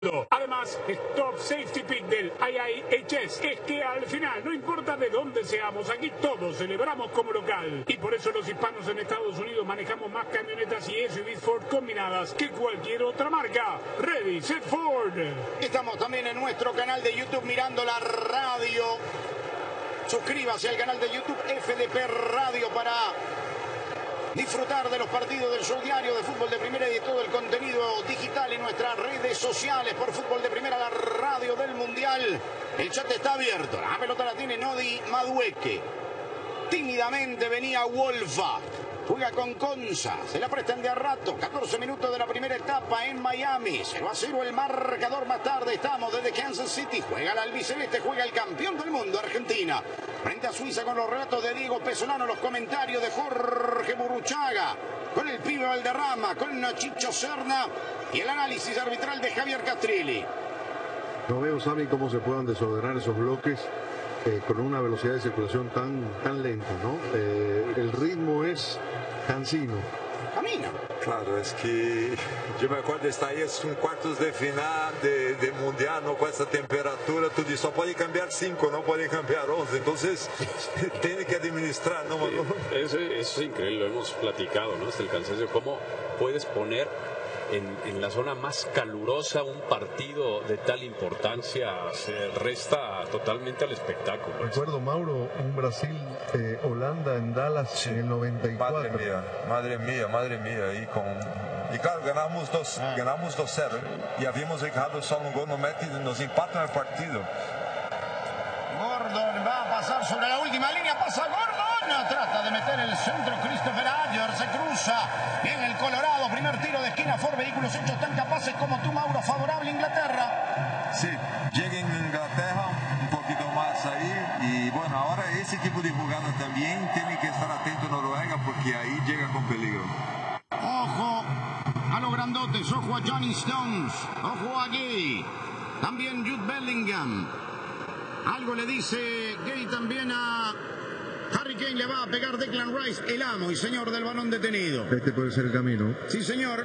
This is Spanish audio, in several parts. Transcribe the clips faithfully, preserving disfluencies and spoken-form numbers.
Además, Stop Safety Pick del I I H S es que al final, no importa de dónde seamos, aquí todos celebramos como local. Y por eso los hispanos en Estados Unidos manejamos más camionetas y S U Vs Ford combinadas que cualquier otra marca. Ready, Set, Ford. Estamos también en nuestro canal de YouTube mirando la radio. Suscríbase al canal de YouTube F D P Radio para disfrutar de los partidos del show diario de Fútbol de Primera y de todo el contenido digital en nuestras redes sociales por Fútbol de Primera, la radio del Mundial. El chat está abierto. La pelota la tiene Nodi Madueke. Tímidamente venía Wolfa. Juega con Conza. Se la prestan de a rato. catorce minutos de la primera etapa en Miami. cero a cero el marcador más tarde. Estamos desde Kansas City. Juega el albiceleste. Juega el campeón del mundo, Argentina. Frente a Suiza con los relatos de Diego Pesolano. Los comentarios de Jorge Burruchaga. Con el pibe Valderrama. Con Chicho Serna. Y el análisis arbitral de Javier Castrilli. No veo, Sammy, cómo se puedan desordenar esos bloques eh, con una velocidad de circulación tan, tan lenta, ¿no? Eh, el ritmo es cansino. Camina. Claro, es que yo me acuerdo, está ahí, es un cuartos de final de, de mundial, ¿no? Con esa temperatura, tú dices, solo puede cambiar cinco, no puede cambiar once, entonces tiene que administrar, ¿no? Sí, eso, eso es increíble, lo hemos platicado, ¿no? Hasta el cansancio, cómo puedes poner En, en la zona más calurosa un partido de tal importancia, se resta totalmente al espectáculo. Recuerdo, Mauro, un Brasil-Holanda eh, en Dallas sí. En el noventa y cuatro. Madre mía, madre mía, madre mía. Y, con... y claro, ganamos dos, ah. ganamos dos cero y habíamos dejado solo un gol, no mete, nos empatan el partido. Gordon va a pasar sobre la última línea, pasa Gordon, trata de meter el centro Christopher Ayer, se cruza bien el Colorado, primer tiro de esquina, Ford Vehículos hechos tan capaces como tú, Mauro, favorable a Inglaterra. Sí, lleguen a Inglaterra un poquito más ahí y bueno, ahora ese tipo de jugada también tiene que estar atento Noruega porque ahí llega con peligro. Ojo a los grandotes, ojo a Johnny Stones, ojo a Gay, también Jude Bellingham. Algo le dice Gay también a Harry Kane, le va a pegar Declan Rice, el amo y señor del balón detenido. Este puede ser el camino. Sí, señor.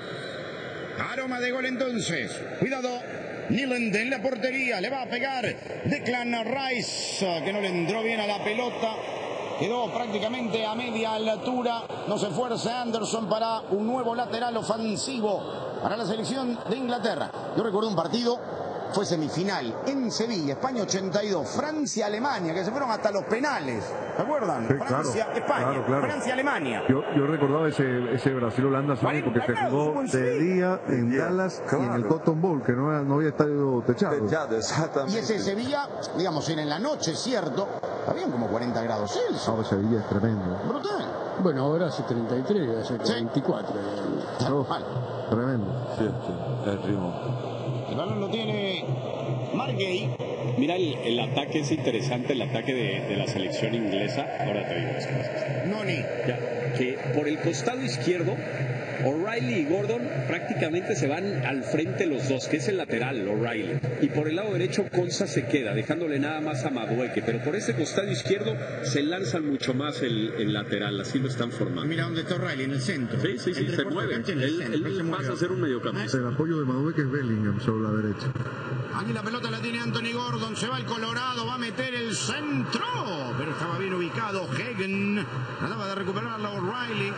Aroma de gol entonces. Cuidado. Nyland en la portería, le va a pegar Declan Rice, que no le entró bien a la pelota. Quedó prácticamente a media altura. No se esfuerza Anderson para un nuevo lateral ofensivo para la selección de Inglaterra. Yo recuerdo un partido, fue semifinal en Sevilla, España ochenta y dos, Francia-Alemania, que se fueron hasta los penales. ¿Se acuerdan? Sí, Francia-España, claro, claro, claro. Francia-Alemania. Yo, yo recordaba ese, ese Brasil-Holanda, porque se jugó de día en día, Dallas claro. Y en el Cotton Bowl, que no, no había estadio techado. Techado, exactamente. Y ese Sevilla, digamos, en la noche, cierto, habían como cuarenta grados Celsius. No, Sevilla es tremendo. Brutal. Bueno, ahora hace treinta y tres, hace sí. veinticuatro. Oh, tremendo. Sí, sí, es ritmo. El balón lo tiene Mark Gay. Mira, el, el ataque es interesante, el ataque de, de la selección inglesa. Ahora te digo las cosas. Noni. Ya, que por el costado izquierdo, O'Reilly y Gordon prácticamente se van al frente los dos, que es el lateral, O'Reilly. Y por el lado derecho, Conza se queda, dejándole nada más a Madueke. Pero por ese costado izquierdo se lanzan mucho más el, el lateral, así lo están formando. Mira dónde está O'Reilly, en el centro. Sí, sí, sí, se mueve. Él, él pasa a ser un mediocampista. El apoyo de Madueke es Bellingham sobre la derecha. Aquí la pelota la tiene Anthony Gordon, se va el Colorado, va a meter el centro, pero estaba bien ubicado Hagen, trataba de recuperarla O'Reilly.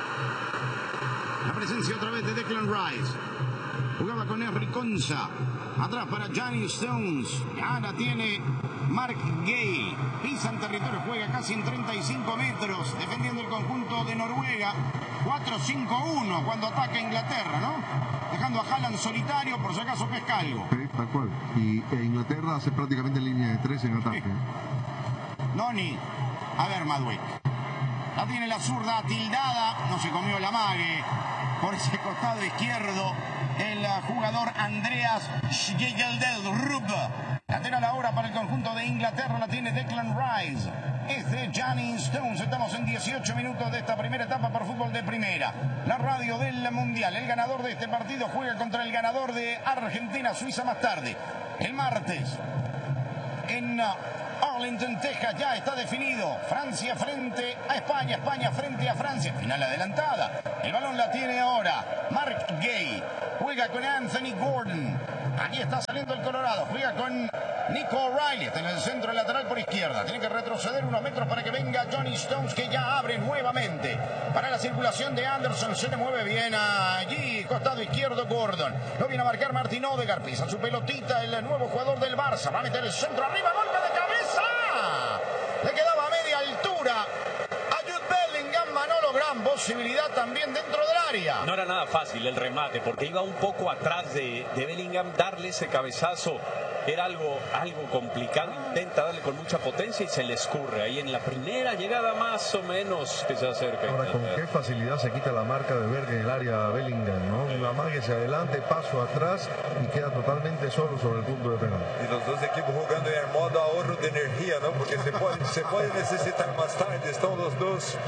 La presencia otra vez de Declan Rice, jugaba con Henry Conza, atrás para Johnny Stones, y ahora tiene Mark Gay, pisa en territorio, juega casi en treinta y cinco metros, defendiendo el conjunto de Noruega, cuatro cinco uno cuando ataca Inglaterra, ¿no? Dejando a Haaland solitario, por si acaso pesca algo. Sí, tal cual. Y e Inglaterra hace prácticamente línea de tres en ataque. Noni, a ver Madueke. La tiene la zurda tildada, no se comió la mague. Por ese costado izquierdo, el jugador Andreas Schiegeldel-Rupp. Lateral ahora para el conjunto de Inglaterra, la tiene Declan Rice. Es de Johnny Stones. Estamos en dieciocho minutos de esta primera etapa por Fútbol de Primera. La radio del Mundial. El ganador de este partido juega contra el ganador de Argentina-Suiza más tarde. El martes. En Arlington, Texas, ya está definido. Francia frente a España, España frente a Francia. Final adelantada. El balón la tiene ahora Mark Gay. Juega con Anthony Gordon. Aquí está saliendo el Colorado. Juega con Nico O'Reilly. Está en el centro lateral por izquierda. Tiene que retroceder unos metros para que venga Johnny Stones, que ya abre nuevamente para la circulación de Anderson. Se le mueve bien allí, costado izquierdo Gordon. Lo viene a marcar Martin Odegaard. Pisa su pelotita el nuevo jugador del Barça. Va a meter el centro arriba. Golpe de cabeza. Le quedaba a media altura. Manolo, gran posibilidad también dentro del área. No era nada fácil el remate, porque iba un poco atrás de, de Bellingham. Darle ese cabezazo era algo, algo complicado. Intenta darle con mucha potencia y se le escurre. Ahí en la primera llegada más o menos que se acerca. Ahora, con qué facilidad se quita la marca de Berg en el área Bellingham, ¿no? Una magia hacia adelante, paso atrás y queda totalmente solo sobre el punto de penal. Y los dos equipos jugando en el modo ahorro de energía, ¿no? Porque se puede, se puede necesitar más tarde. Están los dos.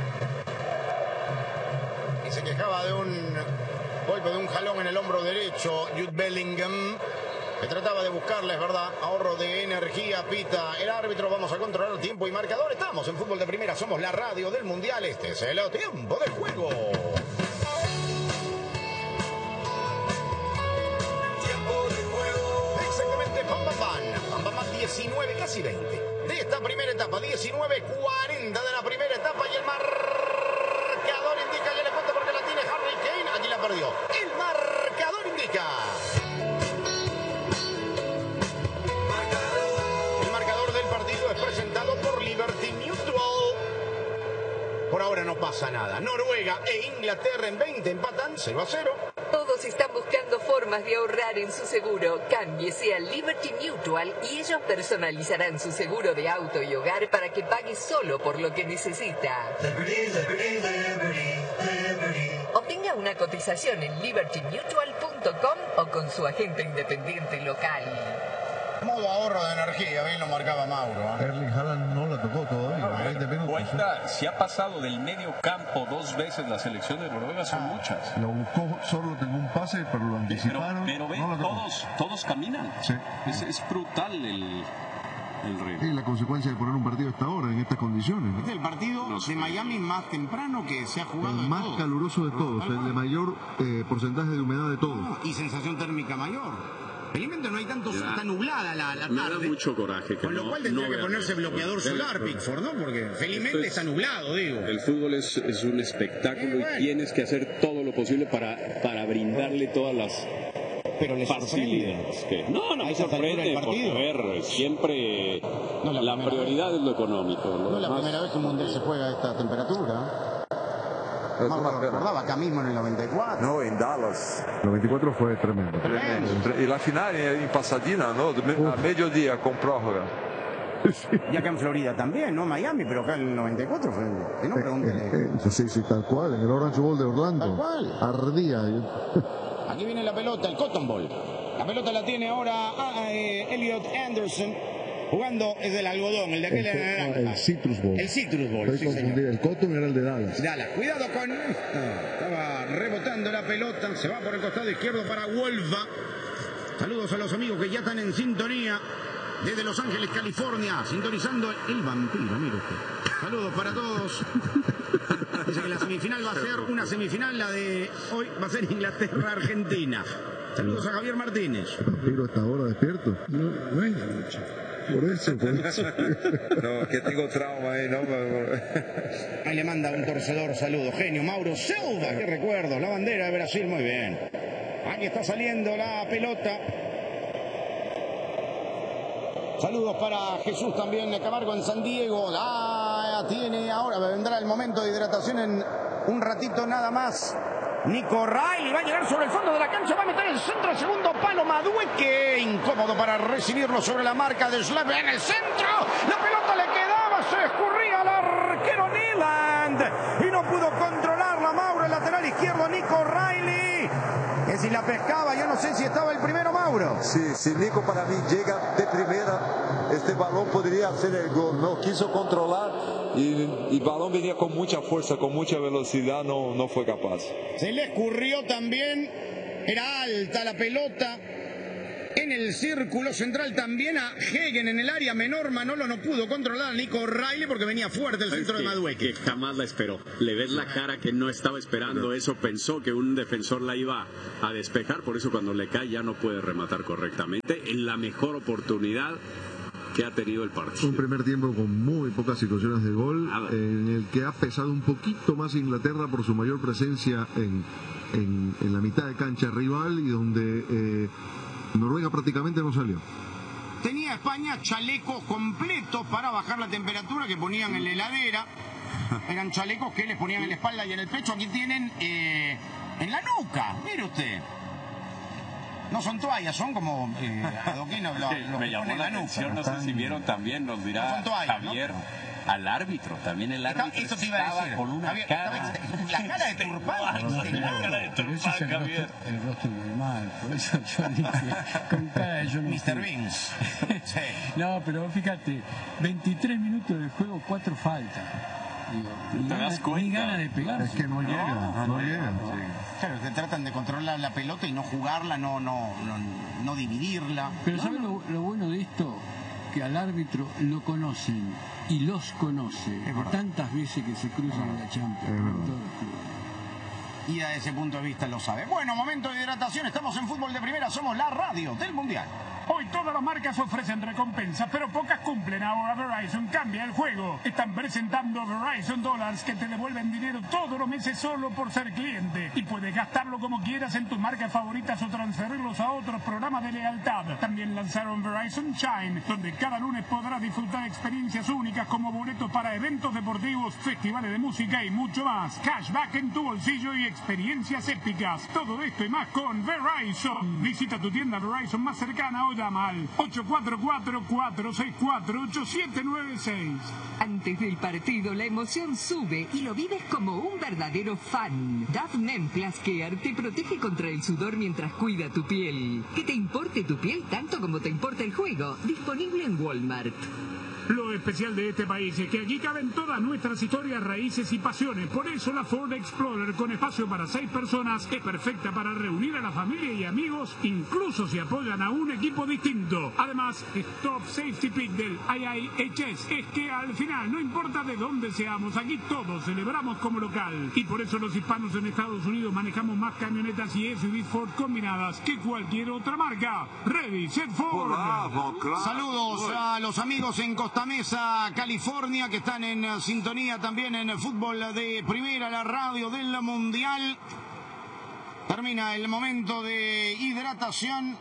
Se quejaba de un golpe, de un jalón en el hombro derecho Jude Bellingham, que trataba de buscarle, es verdad, ahorro de energía, pita el árbitro. Vamos a controlar tiempo y marcador. Estamos en Fútbol de Primera, somos la radio del Mundial. Este es el tiempo de juego. Tiempo de juego. Exactamente, pam, pam, pam, pam, pam, pam, diecinueve, casi veinte de esta primera etapa, diecinueve cuarenta de la primera etapa y el marcador indica, ya le cuento porque la tiene Harry Kane, aquí la perdió. El marcador indica. El marcador del partido es presentado por Liberty Mutual. Por ahora no pasa nada. Noruega e Inglaterra en veinte empatan cero a cero. Todos están buscando formas de ahorrar en su seguro. Cámbiese a Liberty Mutual y ellos personalizarán su seguro de auto y hogar para que pague solo por lo que necesita. Liberty, Liberty, Liberty, Liberty. Obtenga una cotización en liberty mutual punto com o con su agente independiente local. Modo ahorro de energía, bien lo marcaba Mauro. ¿eh? Erling Haaland no la tocó todavía. veinte minutos. Cuenta, si ha pasado del medio campo dos veces la selección de Noruega, son muchas. Lo buscó, solo tengo un pase, pero lo anticiparon. Pero, pero ven, no todos, todos caminan. Sí. Es, es brutal el, el ritmo. Sí, la consecuencia de poner un partido a esta hora, en estas condiciones, ¿no? Este es el partido no sé. de Miami más temprano que se ha jugado. El más todos. caluroso de todos, el de mayor eh, porcentaje de humedad de todos. Y sensación térmica mayor. Felizmente no hay tanto, Ya. Está nublada la, la tarde. Me da mucho coraje. Que con lo no, cual tendría no que ponerse vean bloqueador esto. solar, El- Pickford, ¿no? Porque felizmente es- está nublado, digo. El fútbol es, es un espectáculo Eh, bueno. y tienes que hacer todo lo posible para, para brindarle todas las Pero le facilidades. que- No, no A me esa altura sorprende, del porque partido. a ver, siempre No, la la, primera prioridad es lo económico. lo No es la demás- primera vez que un mundial se juega a esta temperatura. No lo recordaba acá mismo en el noventa y cuatro. No, en Dallas. El veinticuatro fue tremendo. Y la final en Pasadena, ¿no? A mediodía con prórroga. Y acá en Florida también, no Miami, pero acá en el noventa y cuatro fue. Si no, pregúntele. Eh, eh, sí, sí, tal cual, en el Orange Bowl de Orlando. Tal cual. Ardía. Aquí viene la pelota, el Cotton Ball. La pelota la tiene ahora ah, eh, Elliot Anderson. Jugando es del algodón, el de aquel El, era naranja. el Citrus Bowl. El Citrus Bowl, Estoy sí, confundido. señor. El Cotton era el de Dallas. Dallas, cuidado con... Ah, estaba rebotando la pelota, se va por el costado izquierdo para Wolfa. Saludos a los amigos que ya están en sintonía desde Los Ángeles, California, sintonizando el vampiro, mire usted. Saludos para todos. Dice que la semifinal va a ser una semifinal, la de hoy va a ser Inglaterra-Argentina. Saludos a Javier Martínez. Vampiro hasta ahora despierto. No, no es mucho. Por eso, por eso. No, que tengo trauma ahí, ¿no? Ahí le manda un torcedor saludo. Genio, Mauro Silva, qué recuerdo. La bandera de Brasil, muy bien. Aquí está saliendo la pelota. Saludos para Jesús también de Camargo en San Diego. Ah, tiene ahora, vendrá el momento de hidratación en un ratito nada más. Nico O'Reilly va a llegar sobre el fondo de la cancha, va a meter el centro al segundo palo. Madueque, incómodo para recibirlo sobre la marca de Slave en el centro. La pelota le quedaba, se escurría al arquero Nyland y no pudo controlarla. Mauro, el lateral izquierdo, Nico O'Reilly. Que si la pescaba, yo no sé si estaba el primero, Mauro. Sí, si Nico para mí llega de primera, este balón podría hacer el gol. No quiso controlar y el balón venía con mucha fuerza, con mucha velocidad, no, no fue capaz. Se le escurrió también, era alta la pelota. en el círculo central, también a Hegen en el área menor. Manolo no pudo controlar a Nico O'Reilly porque venía fuerte el centro de Madueke. Que jamás la esperó. Le ves la cara que no estaba esperando eso, pensó que un defensor la iba a despejar, por eso cuando le cae ya no puede rematar correctamente. En la mejor oportunidad que ha tenido el partido. Un primer tiempo con muy pocas situaciones de gol, Nada. en el que ha pesado un poquito más Inglaterra por su mayor presencia en, en, en la mitad de cancha rival, y donde eh, Noruega prácticamente no salió. Tenía España chalecos completos para bajar la temperatura que ponían en la heladera. Eran chalecos que les ponían en la espalda y en el pecho. Aquí tienen eh, en la nuca, mire usted. No son toallas, son como eh, adoquines. Lo, lo Me llamó la atención, no sé si vieron también, nos dirá No son toallas, Javier, ¿no? al árbitro, también el árbitro Esto te iba a estaba decir. con una Javier, cara... la cara de Turpán. La cara de Turpán, Javier. El rostro muy mal, por eso yo dije, con cara de yo no mister Beans. Sí. No, pero fíjate, veintitrés minutos de juego, cuatro faltas. Digo, ni ¿Te das ganas- cuenta? Ni ganas de pegar. Es que no llega, no, no llega. Claro, que tratan de controlar la pelota y no jugarla, no, no, no, no dividirla. Pero No, ¿sabes no. lo, lo bueno de esto? Que al árbitro lo conocen y los conoce de verdad. tantas veces que se cruzan en la Champions. Es en verdad. todos los clubes. Y desde ese punto de vista lo sabe. Bueno, momento de hidratación. Estamos en Fútbol de Primera. Somos la radio del Mundial. Hoy todas las marcas ofrecen recompensas, pero pocas cumplen. Ahora Verizon cambia el juego. Están presentando Verizon Dollars, que te devuelven dinero todos los meses solo por ser cliente. Y puedes gastarlo como quieras en tus marcas favoritas o transferirlos a otros programas de lealtad. También lanzaron Verizon Shine, donde cada lunes podrás disfrutar experiencias únicas como boletos para eventos deportivos, festivales de música y mucho más. Cashback en tu bolsillo y experiencias épicas. Todo esto y más con Verizon. Visita tu tienda Verizon más cercana o llama al ocho cuatro cuatro, cuatro seis cuatro, ocho siete nueve seis. Antes del partido, la emoción sube y lo vives como un verdadero fan. Dove Men Plus Care te protege contra el sudor mientras cuida tu piel. Que te importe tu piel tanto como te importa el juego. Disponible en Walmart. Lo especial de este país es que aquí caben todas nuestras historias, raíces y pasiones. Por eso la Ford Explorer, con espacio para seis personas, es perfecta para reunir a la familia y amigos, incluso si apoyan a un equipo distinto. Además, Stop Safety Pick del I I H S es que al final, no importa de dónde seamos, aquí todos celebramos como local. Y por eso los hispanos en Estados Unidos manejamos más camionetas y S U Vs Ford combinadas que cualquier otra marca. Ready, set Ford. Bravo, claro. Saludos a los amigos en Costa Mesa, California, que están en sintonía también en Fútbol de Primera, la radio del Mundial. Termina el momento de hidratación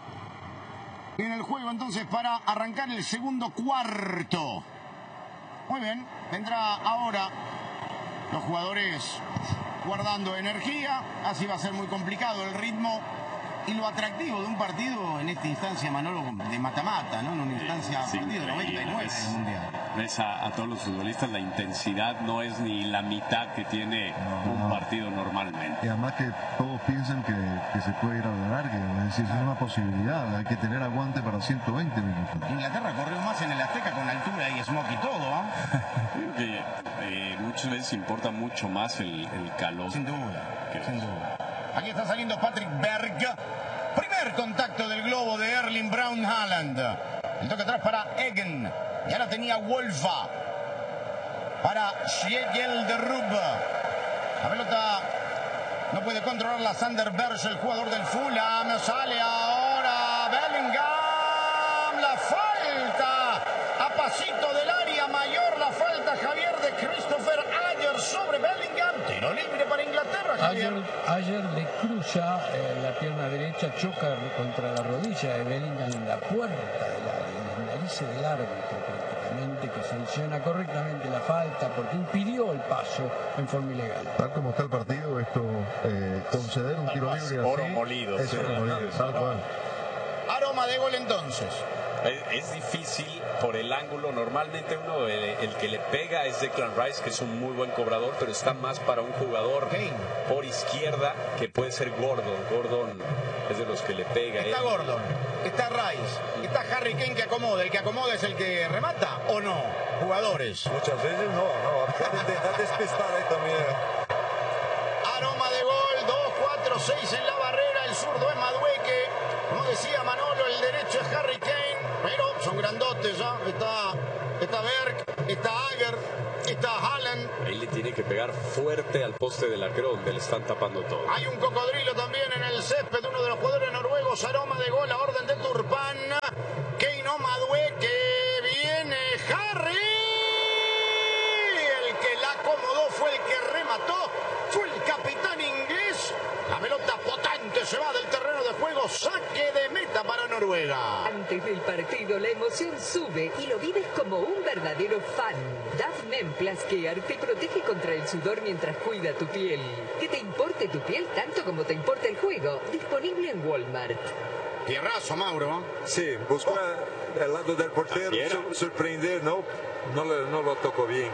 en el juego entonces para arrancar el segundo cuarto. Muy bien, vendrá ahora los jugadores guardando energía. Así va a ser muy complicado el ritmo y lo atractivo de un partido en esta instancia, Manolo, de mata-mata, ¿no? En una instancia Sí, partido de noventa y nueve ves, del Mundial. ves a, a todos los futbolistas, la intensidad no es ni la mitad que tiene un partido normalmente. Y además que todos piensan que, que se puede ir a la larga, es decir, es una posibilidad, hay que tener aguante para ciento veinte minutos. Inglaterra corrió más en el Azteca con altura y smoke y todo, ¿ah? Creo que eh, muchas veces importa mucho más el, el calor. Sin duda, sin duda. Aquí está saliendo Patrick Berg. Primer contacto del globo de Erling Brown Haaland. El toque atrás para Egen. Y ahora tenía Wolfa. Para Schlegel de Rub. La pelota no puede controlarla Sander Berge, el jugador del Fulham. Sale ahora Bellingham. La falta. A pasito del área mayor. La falta, Javier, de Christopher Ayer sobre Bellingham. Tiro libre para Inglaterra, Javier. Ayer, ayer le cruza eh, la pierna derecha, choca contra la rodilla de Bellingham en la puerta de la, de las narices del árbitro, prácticamente, que sanciona correctamente la falta porque impidió el paso en forma ilegal. Tal como está el partido, esto, eh, conceder un tiro libre así, Oro molido, es sí. oro molido, tal cual. Aroma de gol entonces. Es, es difícil por el ángulo. Normalmente uno, el, el que le pega es Declan Rice, que es un muy buen cobrador, pero está más para un jugador Kane. por izquierda, que puede ser Gordon. Gordon es de los que le pega. Está Él- Gordon, está Rice, está Harry Kane que acomoda. ¿El que acomoda es el que remata o no? Jugadores. Muchas veces no, no, puede intentar despistar ahí también. Aroma de gol, dos, cuatro, seis en la barrera. El zurdo es Madueke. Como decía Manolo, el derecho es Harry Kane, pero son grandotes ya. Está, está Berg, está Ager, está Haaland. Ahí le tiene que pegar fuerte al poste de la Cruz, le están tapando todo. Hay un cocodrilo también en el césped, uno de los jugadores noruegos, aroma de gol a orden de Turpán. Kane Omadue, que viene Harry. El que la acomodó fue el que remató, fue el capitán inglés. La pelota potente se va del terreno de juego, saque de meta para Noruega. Antes del partido la emoción sube y lo vives como un verdadero fan. Dove Men Plus Care te protege contra el sudor mientras cuida tu piel. Que te importe tu piel tanto como te importa el juego. Disponible en Walmart. Tierrazo, Mauro. Sí, buscó oh. el lado del portero, sur sorprender, no, no, no lo tocó bien.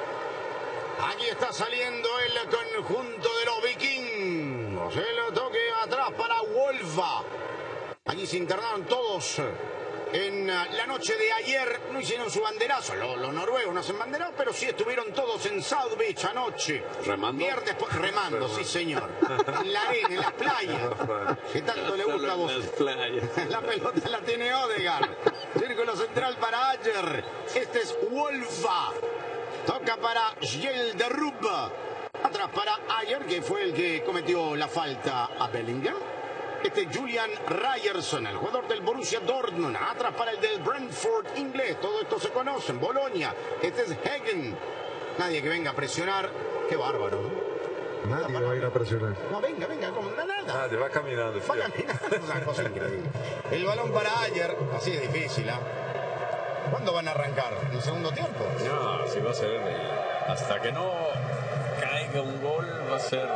Aquí está saliendo el conjunto de los vikingos. El toque atrás para Wolfa. Aquí se internaron todos en la noche de ayer. No hicieron su banderazo. Los, los noruegos no hacen banderazo, pero sí estuvieron todos en South Beach anoche. ¿Remando? Viernes, remando, sí señor. En la arena, en las playas. ¿Qué tanto le gusta a vos? La pelota la tiene Odegaard. Círculo central para Ayer. Este es Wolfa. Toca para Gjelderub. Atrás para Ayer, que fue el que cometió la falta a Bellingham. Este es Julian Ryerson, el jugador del Borussia Dortmund. Atrás para el del Brentford inglés. Todo esto se conocen. Bolonia. Este es Hagen. Nadie que venga a presionar. Qué bárbaro. Nadie va a ir a presionar. No, venga, venga, como nada. Nadie va caminando. Va caminando. Una cosa increíble. El balón para Ayer. Así de difícil, ¿ah? ¿eh? ¿Cuándo van a arrancar? ¿En el segundo tiempo? No, así va a ser. Hasta que no caiga un gol, va a ser.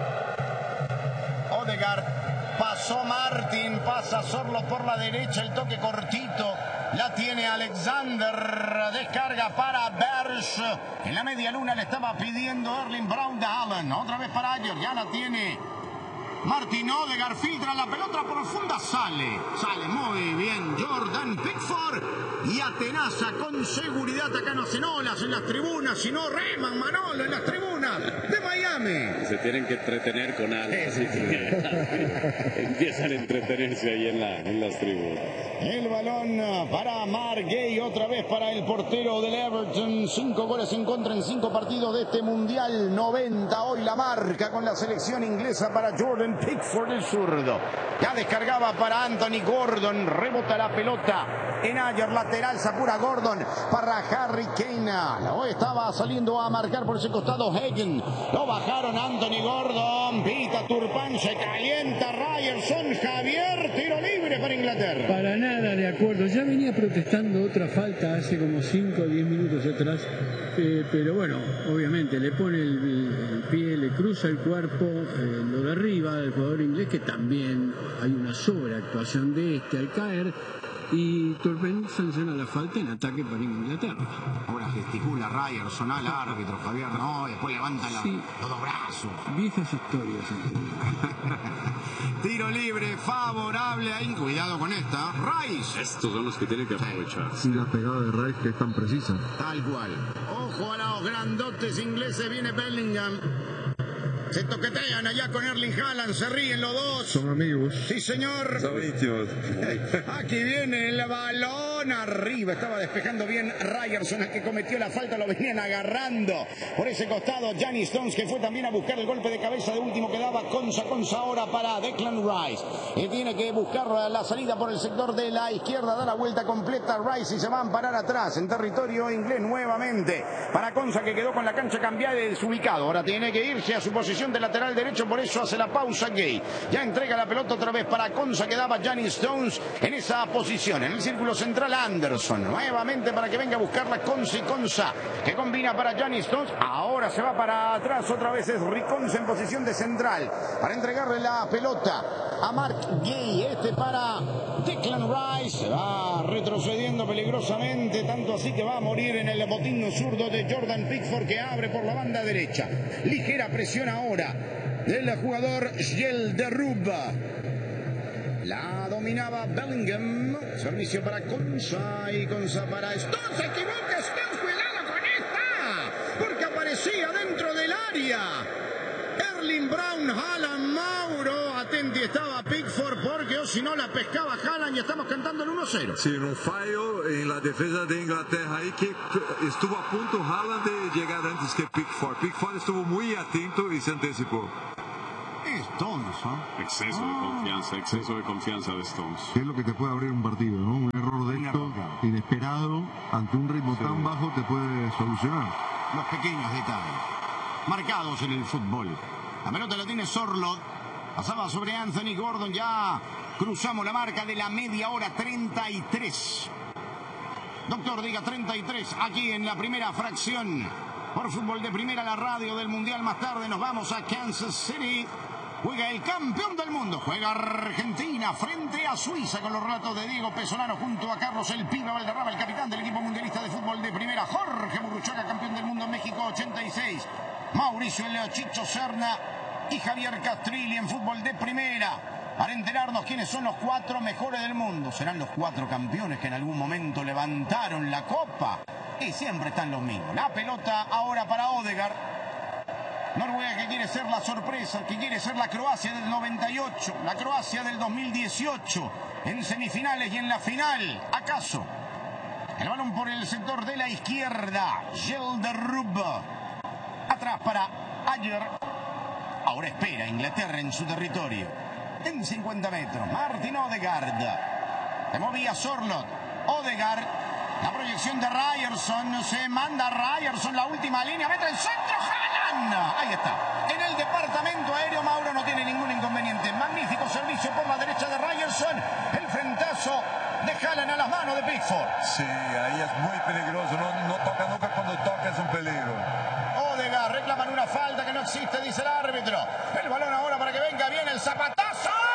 Odegaard, pasó Martin, pasa Sorlo por la derecha, el toque cortito. La tiene Alexander, descarga para Berge. En la media luna le estaba pidiendo Erling Braut Haaland. Otra vez para Ayer, ya la tiene Martin Odegaard, filtra la pelota profunda, sale, sale muy bien Jordan Pickford y atenaza con seguridad. Acá no hacen olas en las tribunas, sino reman Manolo en las tribunas de Miami. Se tienen que entretener con algo, así que empiezan a entretenerse ahí en, la, en las tribunas. El balón para Mark Gay, otra vez para el portero del Everton. Cinco goles en contra en cinco partidos de este Mundial. noventa hoy la marca con la selección inglesa para Jordan Pickford, el zurdo. Ya descargaba para Anthony Gordon. Rebota la pelota en Ayer, lateral, se apura Gordon para Harry Kane. Hoy estaba saliendo a marcar por ese costado Hagen. Lo bajaron Anthony Gordon. Pita Turpán, se calienta Ryerson. Javier, tiro libre para Inglaterra. Para nada de acuerdo. Ya venía protestando otra falta hace como cinco o diez minutos atrás. Eh, pero bueno, obviamente le pone el, el pie, le cruza el cuerpo, eh, lo derriba el jugador inglés, que también hay una sobreactuación de este al caer. Y Turpin sanciona la falta en ataque para Inglaterra. Ahora gesticula Ryerson al árbitro, Javier, no, y después levanta la, sí. los dos brazos. Viejas historias. Tiro libre favorable ahí. Cuidado con esta. Rice. Estos son los que tienen que aprovechar. Y la pegada de Rice, que es tan precisa. Tal cual. Ojo a los grandotes ingleses. Viene Bellingham. Se toquetean allá con Erling Haaland, se ríen los dos. Son amigos. Sí, señor. Son íntimos. Aquí viene el balón arriba. Estaba despejando bien Ryerson, el que cometió la falta. Lo venían agarrando por ese costado Gianni Stones, que fue también a buscar el golpe de cabeza de último que daba Konsa. Konsa ahora para Declan Rice. Y tiene que buscar la salida por el sector de la izquierda. Da la vuelta completa Rice y se va a parar atrás en territorio inglés nuevamente. Para Konsa, que quedó con la cancha cambiada y desubicado. Ahora tiene que irse a su posición de lateral derecho, por eso hace la pausa Gay. Ya entrega la pelota otra vez para Konsa, que daba Gianni Stones en esa posición. En el círculo central Anderson, nuevamente para que venga a buscarla Konsa y Konsa, que combina para Gianni Stones. Ahora se va para atrás, otra vez es Riconsa en posición de central, para entregarle la pelota a Mark Gay. Este para Declan Rice, se va retrocediendo peligrosamente, tanto así que va a morir en el botín zurdo de Jordan Pickford, que abre por la banda derecha. Ligera presión ahora del jugador Gjelderub. La dominaba Bellingham. Servicio para Konsa y Konsa para Stones. Se equivoca Stones. Cuidado con esta, porque aparecía dentro del área Erling Brown, Haaland, Mauro. Atenti estaba Pickford porque o si no la pescaba Haaland y estamos cantando el uno cero. Sí, un fallo en la defensa de Inglaterra ahí que estuvo a punto Haaland de llegar antes que Pickford. Pickford estuvo muy atento y se anticipó. Stones, ¿eh? Exceso de confianza, exceso de confianza de Stones. Es lo que te puede abrir un partido, ¿no? Un error de esto inesperado ante un ritmo sí. tan bajo te puede solucionar. Los pequeños detalles marcados en el fútbol. La pelota la tiene Sorloth. Pasaba sobre Anthony Gordon. Ya cruzamos la marca de la media hora. treinta y tres. Doctor, diga treinta y tres. Aquí en la primera fracción. Por Fútbol de Primera, la radio del Mundial. Más tarde nos vamos a Kansas City. Juega el campeón del mundo. Juega Argentina frente a Suiza con los relatos de Diego Pesolano junto a Carlos El Pibe Valderrama, el capitán del equipo mundialista de fútbol de primera. Jorge Burruchaga, campeón del mundo en México ochenta y seis. Mauricio Leo Chicho Serna y Javier Castrilli en fútbol de primera. Para enterarnos quiénes son los cuatro mejores del mundo. Serán los cuatro campeones que en algún momento levantaron la copa. Y siempre están los mismos. La pelota ahora para Odegaard. Noruega que quiere ser la sorpresa, que quiere ser la Croacia del noventa y ocho, la Croacia del dos mil dieciocho, en semifinales y en la final. ¿Acaso? El balón por el sector de la izquierda. Gelderrub. Atrás para Ayer. Ahora espera Inglaterra en su territorio. En cincuenta metros. Martin Odegaard. Se movía Sorloth. Odegaard. La proyección de Ryerson. Se manda Ryerson. La última línea. Mete el centro. Haaland. Ahí está. En el departamento aéreo Mauro no tiene ningún inconveniente. Magnífico servicio por la derecha de Ryerson. El frentazo de Haaland a las manos de Pickford. Sí, ahí es muy peligroso. No, no toca nunca, cuando toca es un peligro. Odegaard reclaman una falta que no existe, dice el árbitro. El balón ahora para que venga bien el zapatazo.